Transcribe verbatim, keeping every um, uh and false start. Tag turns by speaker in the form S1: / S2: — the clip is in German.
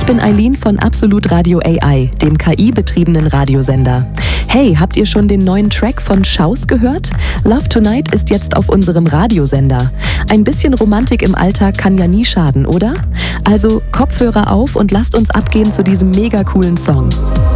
S1: Ich bin Eileen von Absolut Radio A I, dem K I-betriebenen Radiosender. Hey, habt ihr schon den neuen Track von Schaus gehört? Love Tonight ist jetzt auf unserem Radiosender. Ein bisschen Romantik im Alltag kann ja nie schaden, oder? Also Kopfhörer auf und lasst uns abgehen zu diesem mega coolen Song.